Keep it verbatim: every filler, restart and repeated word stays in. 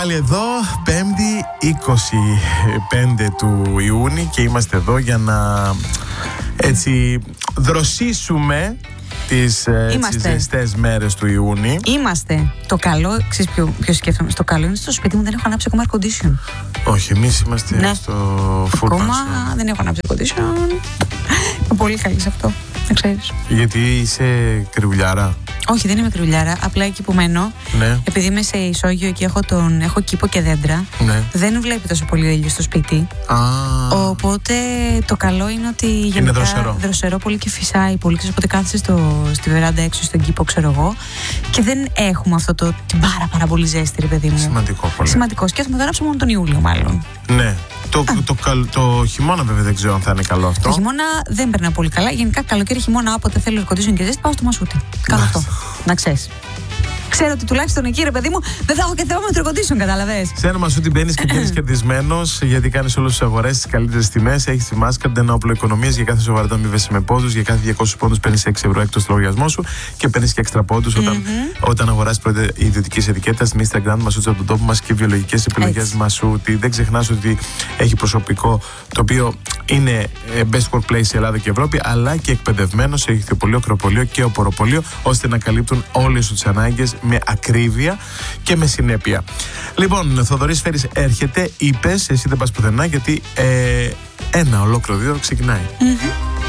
Πάλι εδώ, πέμπτη είκοσι πέντε του Ιούνιου και είμαστε εδώ για να έτσι δροσίσουμε τις ζεστές μέρες του Ιούνιου. Είμαστε. Το καλό, ξέρεις ποιο, ποιο σκέφτομαι, στο καλό είναι στο σπίτι μου δεν έχω ανάψει ακόμα air condition. Όχι, εμείς είμαστε ναι. στο full ακόμα pension. δεν έχω ανάψει air condition. Είμαι πολύ καλή σε αυτό, να ξέρεις. Γιατί είσαι κρυουλιάρα. Όχι, δεν είμαι κρυουλιάρα. Απλά εκεί που μένω, ναι. επειδή είμαι σε ισόγειο και έχω, τον, έχω κήπο και δέντρα, ναι. δεν βλέπει τόσο πολύ ο ήλιος στο σπίτι. Α. Οπότε το καλό είναι ότι γενικά είναι δροσερό. δροσερό πολύ και φυσάει πολύ. Ξέρεις, οπότε κάθεσαι στο, στη βεράντα έξω στον κήπο, ξέρω εγώ, και δεν έχουμε αυτό το την πάρα, πάρα πολύ ζέστη, ρε παιδί μου. Σημαντικό πολύ. Σημαντικό. Σκέφτομαι να ανάψω μόνο τον Ιούλιο, μάλλον. Ναι. Το, το, το, το, το χειμώνα βέβαια δεν ξέρω αν θα είναι καλό αυτό. Το χειμώνα δεν περνά πολύ καλά. Γενικά καλοκαίρι, χειμώνα, όποτε θέλω air condition και ζέστη, πάω στο Μασούτι. Κάνω αυτό. Να ξέρεις. Ξέρω ότι τουλάχιστον εκεί, ρε παιδί μου, δεν θα έχω και θέμα με το air condition, κατάλαβες. Σε ένα Μασούτι μπαίνεις και βγαίνεις κερδισμένος, γιατί κάνεις όλες τις αγορές στις καλύτερες τιμές. Έχεις τη μάσκα, ένα όπλο οικονομίας, για κάθε σοβαρότητα αμείβεσαι με πόντους. Για κάθε διακόσιους πόντους παίρνεις έξι ευρώ έκτος στο λογαριασμό σου και παίρνεις και έξτρα πόντους όταν, mm-hmm. όταν αγοράσεις πρώτα ιδιωτικής ετικέτας Mister Grand Μασούτι από τον τόπο μας και βιολογικές επιλογές Μασούτι. Δεν ξεχνάς ότι έχει προσωπικό το οποίο είναι best workplace σε Ελλάδα και Ευρώπη, αλλά και εκπαιδευμένο σε ηχθειοπωλείο, κρεοπωλείο και οποροπωλείο, ώστε να καλύπτουν όλες τις ανάγκες με ακρίβεια και με συνέπεια. Λοιπόν, Θοδωρής Φέρης έρχεται, είπες, εσύ δεν πας πουθενά, γιατί ε, ένα ολόκληρο δύο ξεκινάει. Mm-hmm.